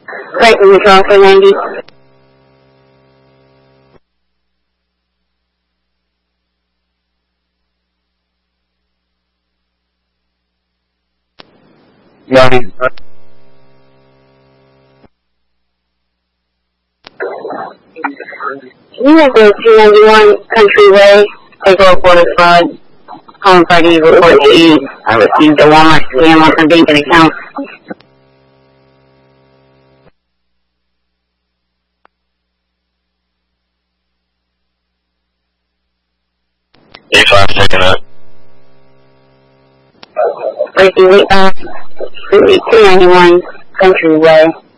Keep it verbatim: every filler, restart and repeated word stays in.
Right, control for ninety. Morning. You have the two ninety-one Country Way, Takeover Border Fraud, Home Party Report eight. I received a Walmart scam on some banking account. eight five taking up. Breaking weight back, two ninety-one Country Way.